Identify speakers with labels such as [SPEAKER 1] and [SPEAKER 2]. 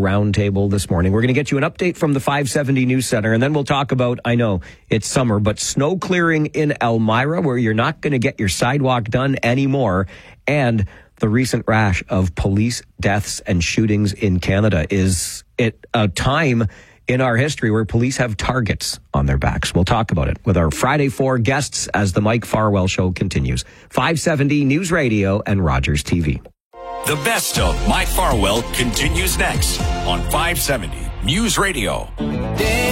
[SPEAKER 1] roundtable this morning. We're going to get you an update from the 570 News Center, and then we'll talk about, I know it's summer, but snow clearing in Elmira, where you're not going to get your sidewalk done anymore, and the recent rash of police deaths and shootings in Canada. Is it a time in our history where police have targets on their backs? We'll talk about it with our Friday 4 guests as the Mike Farwell Show continues. 570 News Radio and Rogers TV.
[SPEAKER 2] The best of Mike Farwell continues next on 570 News Radio.